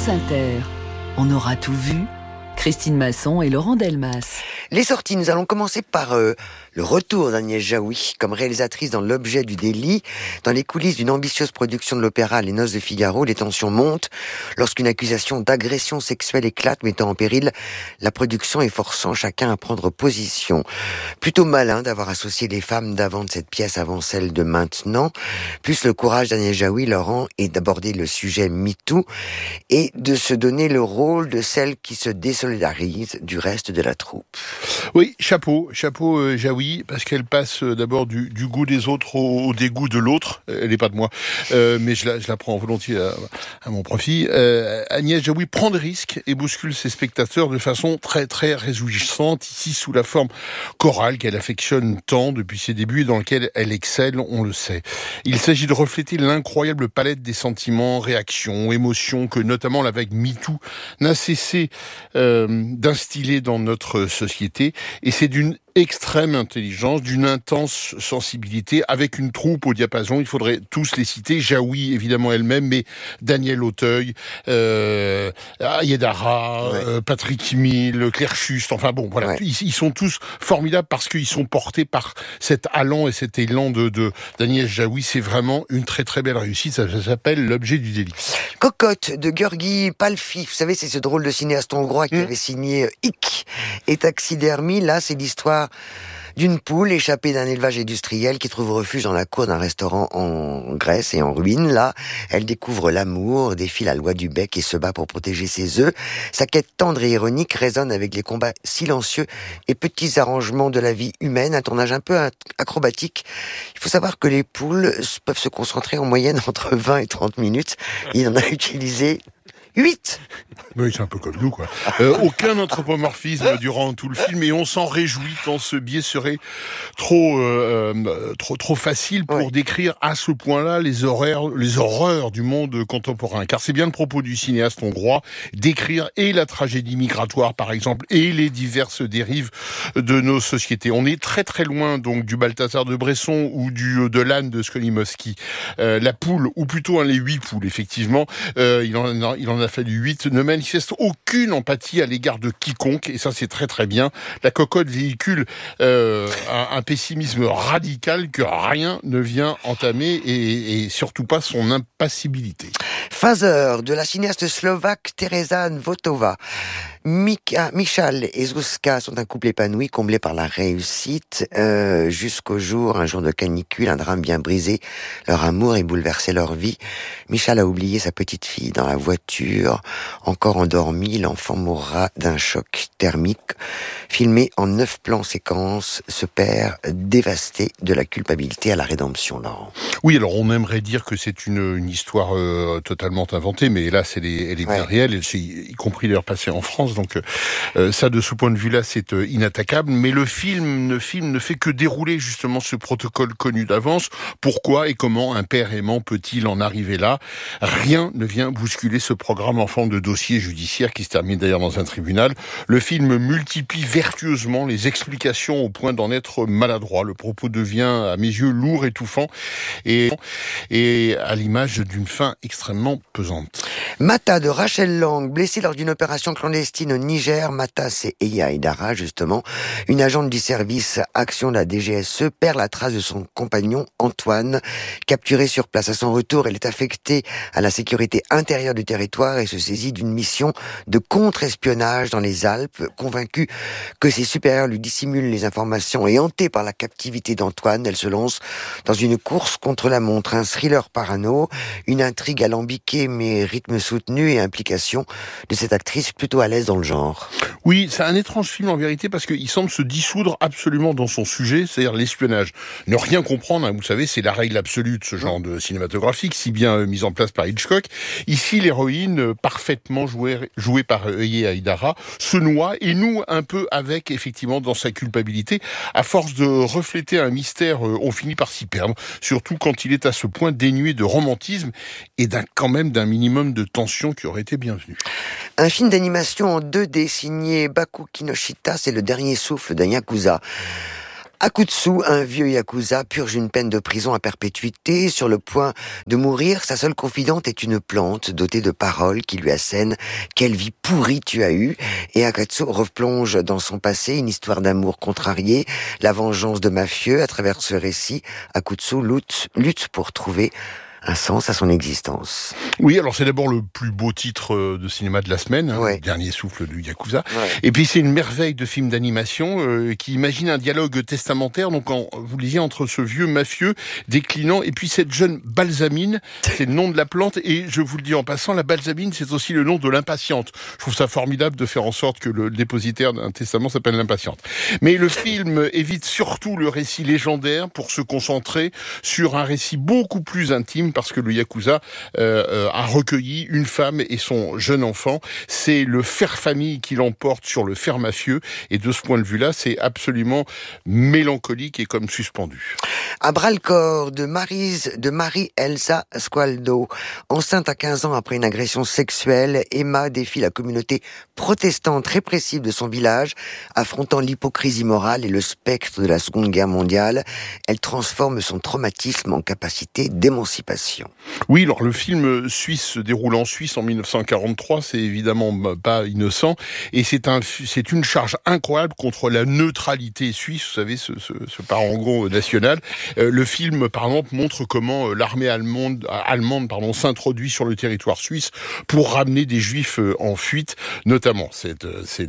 France Inter. On aura tout vu. Christine Masson et Laurent Delmas. Les sorties, nous allons commencer par le retour d'Agnès Jaoui comme réalisatrice dans L'objet du délit. Dans les coulisses d'une ambitieuse production de l'opéra Les Noces de Figaro, les tensions montent lorsqu'une accusation d'agression sexuelle éclate, mettant en péril la production et forçant chacun à prendre position. Plutôt malin d'avoir associé les femmes d'avant de cette pièce avant celle de maintenant. Plus le courage d'Agnès Jaoui, Laurent, est d'aborder le sujet MeToo et de se donner le rôle de celle qui se désolidarise du reste de la troupe. Oui, chapeau Jaoui, parce qu'elle passe d'abord du goût des autres au dégoût de l'autre. Elle n'est pas de moi, mais je la prends volontiers à mon profit. Agnès Jaoui prend des risques et bouscule ses spectateurs de façon très très réjouissante, ici sous la forme chorale qu'elle affectionne tant depuis ses débuts et dans laquelle elle excelle, on le sait. Il s'agit de refléter l'incroyable palette des sentiments, réactions, émotions que notamment la vague MeToo n'a cessé d'instiller dans notre société, et c'est d'une extrême intelligence, d'une intense sensibilité, avec une troupe au diapason. Il faudrait tous les citer. Jaoui, évidemment, elle-même, mais Daniel Auteuil, Ayedara, Patrick Mille, Claire Schust, enfin bon, voilà. Ouais. Ils sont tous formidables parce qu'ils sont portés par cet allant et cet élan d'Agnès Jaoui. C'est vraiment une très très belle réussite. Ça s'appelle L'objet du délit. Cocotte de Gheorghi Palfi. Vous savez, c'est ce drôle de cinéaste hongrois qui avait signé Hic et Taxidermie. Là, c'est l'histoire d'une poule échappée d'un élevage industriel qui trouve refuge dans la cour d'un restaurant en Grèce et en ruine. Là, elle découvre l'amour, défie la loi du bec et se bat pour protéger ses œufs. Sa quête tendre et ironique résonne avec les combats silencieux et petits arrangements de la vie humaine, un tournage un peu acrobatique. Il faut savoir que les poules peuvent se concentrer en moyenne entre 20 et 30 minutes. Il en a utilisé 8. Oui, c'est un peu comme nous, quoi. Aucun anthropomorphisme durant tout le film, et on s'en réjouit tant ce biais serait trop facile pour décrire à ce point-là les horreurs du monde contemporain. Car c'est bien le propos du cinéaste hongrois, d'écrire et la tragédie migratoire, par exemple, et les diverses dérives de nos sociétés. On est très très loin, donc, du Balthazar de Bresson ou de l'âne de Skolimowski. La poule, ou plutôt les 8 poules, effectivement, il en a fallu 8, ne manifeste aucune empathie à l'égard de quiconque, et ça c'est très très bien. La cocotte véhicule un pessimisme radical que rien ne vient entamer, et surtout pas son impassibilité. Father de la cinéaste slovaque Teresa Votova. Michal et Zuzka sont un couple épanoui, comblé par la réussite, jusqu'au jour, un jour de canicule, un drame bien brisé leur amour et bouleversé leur vie. Michal a oublié sa petite fille dans la voiture, encore endormie, l'enfant mourra d'un choc thermique. Filmé en 9 plans séquences, ce père dévasté de la culpabilité à la rédemption, Laurent. Oui, alors on aimerait dire que c'est une histoire totalement inventée, mais hélas, elle est bien réelle, y compris d'ailleurs passée en France. Donc ça, de ce point de vue-là, c'est inattaquable. Mais le film ne fait que dérouler justement ce protocole connu d'avance. Pourquoi et comment un père aimant peut-il en arriver là ? Rien ne vient bousculer ce programme en forme de dossier judiciaire qui se termine d'ailleurs dans un tribunal. Le film multiplie vertueusement les explications au point d'en être maladroit. Le propos devient, à mes yeux, lourd, étouffant et à l'image d'une fin extrêmement pesante. Mata de Rachel Lang, blessée lors d'une opération clandestine au Niger. Mata, c'est Eya Aidara, justement. Une agente du service Action de la DGSE perd la trace de son compagnon Antoine, capturé sur place. À son retour, elle est affectée à la sécurité intérieure du territoire et se saisit d'une mission de contre-espionnage dans les Alpes. Convaincue que ses supérieurs lui dissimulent les informations et hantée par la captivité d'Antoine, elle se lance dans une course contre la montre. Un thriller parano, une intrigue alambiquée mais rythme soutenu et implication de cette actrice plutôt à l'aise dans le genre. Oui, c'est un étrange film en vérité parce qu'il semble se dissoudre absolument dans son sujet, c'est-à-dire l'espionnage. Ne rien comprendre, vous savez, c'est la règle absolue de ce genre de cinématographique, si bien mise en place par Hitchcock. Ici, l'héroïne, parfaitement jouée par Eya Aidara, se noie et noue un peu avec, effectivement, dans sa culpabilité. À force de refléter un mystère, on finit par s'y perdre, surtout quand il est à ce point dénué de romantisme et quand même d'un minimum de tension qui aurait été bienvenu. Un film d'animation en 2D signé Baku Kinoshita, c'est le dernier souffle d'un Yakuza. Akutsu, un vieux yakuza, purge une peine de prison à perpétuité. Sur le point de mourir, sa seule confidente est une plante dotée de paroles qui lui assène « Quelle vie pourrie tu as eue !» Et Akutsu replonge dans son passé, une histoire d'amour contrarié, la vengeance de mafieux. À travers ce récit, Akutsu lutte pour trouver un sens à son existence. Oui, alors c'est d'abord le plus beau titre de cinéma de la semaine, Ouais. Le dernier souffle du Yakuza. Ouais. Et puis c'est une merveille de film d'animation qui imagine un dialogue testamentaire, donc vous le disiez, entre ce vieux mafieux déclinant et puis cette jeune balsamine, c'est le nom de la plante, et je vous le dis en passant, la balsamine c'est aussi le nom de l'impatiente. Je trouve ça formidable de faire en sorte que le dépositaire d'un testament s'appelle l'impatiente. Mais le film évite surtout le récit légendaire pour se concentrer sur un récit beaucoup plus intime, parce que le Yakuza a recueilli une femme et son jeune enfant. C'est le fer famille qui l'emporte sur le fer mafieux, et de ce point de vue-là, c'est absolument mélancolique et comme suspendu. À bras-le-corps de Marie-Elsa Squaldo. Enceinte à 15 ans après une agression sexuelle, Emma défie la communauté protestante répressive de son village, affrontant l'hypocrisie morale et le spectre de la Seconde Guerre mondiale. Elle transforme son traumatisme en capacité d'émancipation. Oui, alors le film suisse se déroule en Suisse en 1943, c'est évidemment pas innocent, et c'est une charge incroyable contre la neutralité suisse, vous savez, ce parangon national. Le film, par exemple, montre comment l'armée allemande s'introduit sur le territoire suisse pour ramener des juifs en fuite, notamment. C'est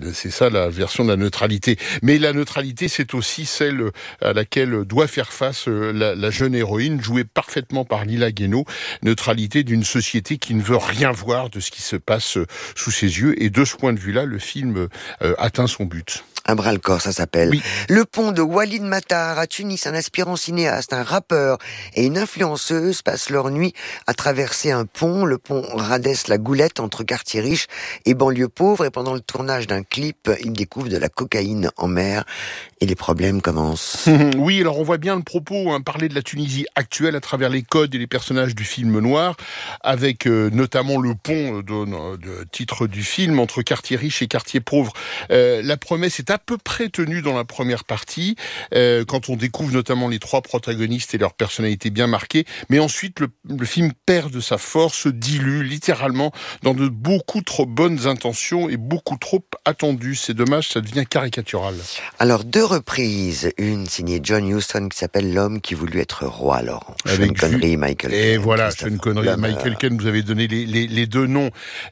ça la version de la neutralité. Mais la neutralité, c'est aussi celle à laquelle doit faire face la jeune héroïne, jouée parfaitement par Lila Guénaud. Neutralité d'une société qui ne veut rien voir de ce qui se passe sous ses yeux. Et de ce point de vue-là, le film atteint son but. Un bras-le-corps, ça s'appelle. Oui. Le pont de Walid Matar à Tunis, un aspirant cinéaste, un rappeur et une influenceuse passent leur nuit à traverser un pont, le pont Radès-la Goulette, entre quartiers riches et banlieues pauvres. Et pendant le tournage d'un clip, ils découvrent de la cocaïne en mer et les problèmes commencent. Oui, alors on voit bien le propos, parler de la Tunisie actuelle à travers les codes et les personnages du film noir, avec notamment le pont de titre du film, entre quartiers riches et quartiers pauvres. La promesse est à peu près tenue dans la première partie, quand on découvre notamment les trois protagonistes et leur personnalité bien marquée, mais ensuite le film perd de sa force, se dilue littéralement dans de beaucoup trop bonnes intentions et beaucoup trop attendues. C'est dommage, ça devient caricatural. Alors, 2 reprises, une signée John Huston qui s'appelle L'homme qui voulut être roi, Laurent. Avec Sean Connery, Michael Caine. Et voilà, Sean Connery et Michael Caine, vous avez donné les deux noms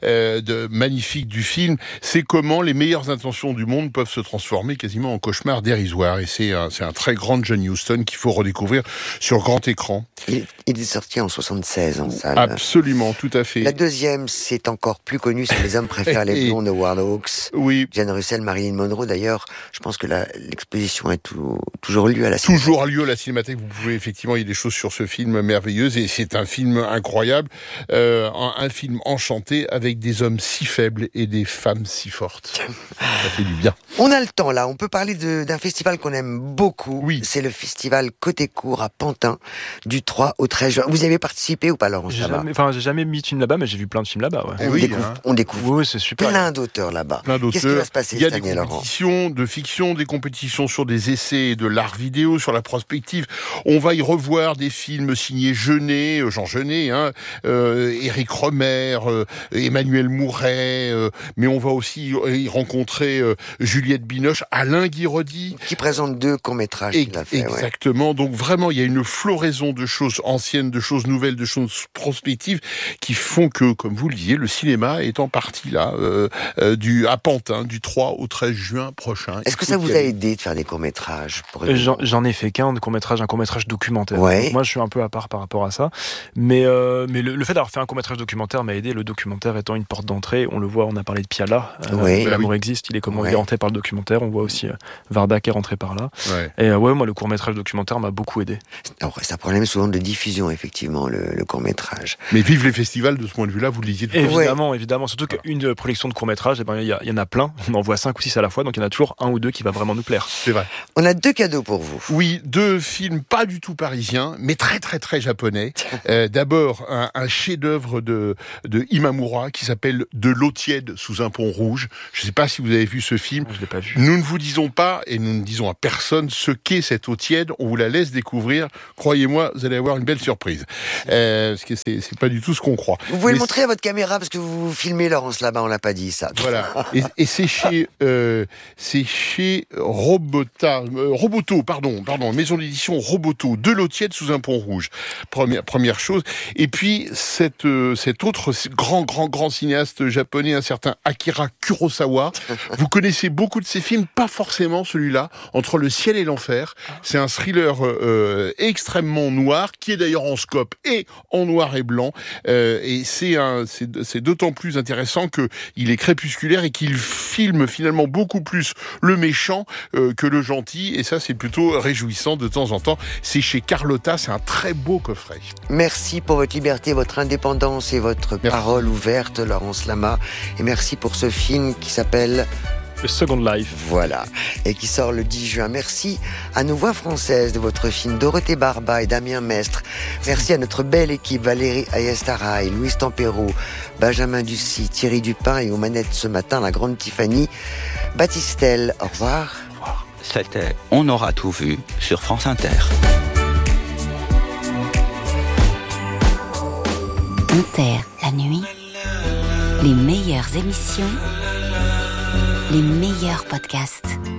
magnifiques du film. C'est comment les meilleures intentions du monde peuvent se transformer quasiment en cauchemar dérisoire. Et c'est un très grand John Huston qu'il faut redécouvrir sur grand écran. Il est sorti en 76 en salle. Absolument, tout à fait. La deuxième, c'est encore plus connu, c'est Les hommes préfèrent les blondes de Howard Hawks. Oui. Jane Russell, Marilyn Monroe. D'ailleurs, je pense que l'exposition est toujours lieu à la Cinémathèque. Toujours lieu à la Cinémathèque. Vous pouvez, effectivement, il y a des choses sur ce film merveilleuses, et c'est un film incroyable. Un film enchanté avec des hommes si faibles et des femmes si fortes. Ça fait du bien. On a le temps là, on peut parler d'un festival qu'on aime beaucoup. Oui. C'est le festival Côté Court à Pantin, du 3 au 13 juin. Vous y avez participé ou pas, Laurent? J'ai jamais mis de film là-bas, mais j'ai vu plein de films là-bas. Ouais. On découvre oui, c'est super. plein d'auteurs là-bas. Qu'est-ce qui va se passer cette année, Laurent? Il y a des compétitions de fiction, des compétitions sur des essais et de l'art vidéo, sur la prospective. On va y revoir des films signés Jeunet, Jean Jeunet, Éric Rohmer, Emmanuel Mouret, mais on va aussi y rencontrer Juliette Binoche, Alain Guiraudy. Qui présente 2 courts-métrages qu'il a fait. Exactement. Ouais. Donc vraiment, il y a une floraison de choses anciennes, de choses nouvelles, de choses prospectives qui font que, comme vous le disiez, le cinéma est en partie là, à Pantin, du 3 au 13 juin prochain. Est-ce que ça vous a aidé de faire des courts-métrages? J'en ai fait qu'un, un court-métrage documentaire. Ouais. Moi, je suis un peu à part par rapport à ça. Mais le fait d'avoir fait un court-métrage documentaire m'a aidé. Le documentaire étant une porte d'entrée, on le voit, on a parlé de Piala. L'amour existe, il est il est rentré par le documentaire. On voit aussi Varda qui est rentré par là. Ouais. Et moi, le court-métrage documentaire m'a beaucoup aidé. Alors, c'est un problème souvent de diffusion, effectivement, le court-métrage. Mais vive les festivals de ce point de vue-là, vous le disiez tout à l'heure. Évidemment. Surtout qu'une projection de court-métrage, il y en a plein. On en voit 5 ou 6 à la fois, donc il y en a toujours 1 ou 2 qui va vraiment nous plaire. C'est vrai. On a 2 cadeaux pour vous. Oui, 2 films pas du tout parisiens, mais très très très japonais. D'abord, un chef-d'œuvre de Imamura qui s'appelle De l'eau tiède sous un pont rouge. Je ne sais pas si vous avez vu ce film. Je l'ai pas vu. vue. Nous ne vous disons pas, et nous ne disons à personne, ce qu'est cette eau tiède. On vous la laisse découvrir. Croyez-moi, vous allez avoir une belle surprise. Parce que c'est pas du tout ce qu'on croit. Vous pouvez le montrer à votre caméra, parce que vous filmez Laurence là-bas, on l'a pas dit ça. Voilà. Et c'est chez Roboto, pardon, maison d'édition Roboto, de l'eau tiède sous un pont rouge. Première chose. Et puis, cet autre grand cinéaste japonais, un certain Akira Kurosawa. Vous connaissez beaucoup de ses films, pas forcément celui-là, Entre le ciel et l'enfer. C'est un thriller extrêmement noir, qui est d'ailleurs en scope et en noir et blanc. Et c'est d'autant plus intéressant qu'il est crépusculaire et qu'il filme finalement beaucoup plus le méchant que le gentil. Et ça, c'est plutôt réjouissant de temps en temps. C'est chez Carlotta, c'est un très beau coffret. Merci pour votre liberté, votre indépendance et votre parole ouverte, Laurence Lama. Et merci pour ce film qui s'appelle The Second Life. Voilà, et qui sort le 10 juin. Merci à nos voix françaises de votre film, Dorothée Barba et Damien Mestre. Merci à notre belle équipe, Valérie Ayestaraï, Louise Tempero, Benjamin Ducy, Thierry Dupin et aux manettes ce matin, la grande Tiffany Baptistel. Au revoir. Au revoir. C'était On aura tout vu sur France Inter. Inter, la nuit, les meilleures émissions, les meilleurs podcasts.